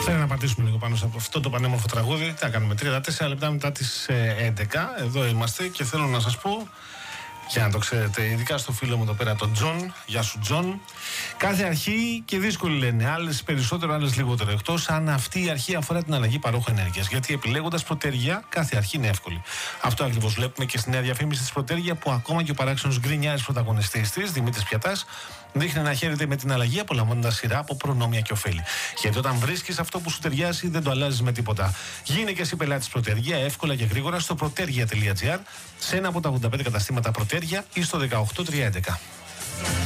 Θέλω να πατήσουμε λίγο πάνω σε αυτό το πανέμορφο τραγούδι. Τι θα κάνουμε, 34 λεπτά μετά τις 11. Εδώ είμαστε και θέλω να σας πω, για να το ξέρετε, ειδικά στο φίλο μου εδώ πέρα, τον Τζον. Γεια σου, Τζον. Κάθε αρχή και δύσκολη λένε. Άλλες περισσότερο, άλλες λιγότερο. Εκτός αν αυτή η αρχή αφορά την αλλαγή παρόχου ενέργειας. Γιατί επιλέγοντας Πρωτέρια, κάθε αρχή είναι εύκολη. Αυτό ακριβώς βλέπουμε και στη νέα διαφήμιση της Πρωτέρια, που ακόμα και ο παράξενος γκρινιάρης πρωταγωνιστής της, Δημήτρης Πιατάς, δείχνει να χαίρεται με την αλλαγή, απολαμβάνοντας σειρά από προνόμια και ωφέλη. Γιατί όταν βρίσκεις αυτό που σου ταιριάζει, δεν το αλλάζεις με τίποτα. Γίνε και εσύ πελάτης Πρωτέρια εύκολα και γρήγορα στο protergia.gr, σε ένα από τα 85 καταστήματα Πρωτέρια ή στο 18311.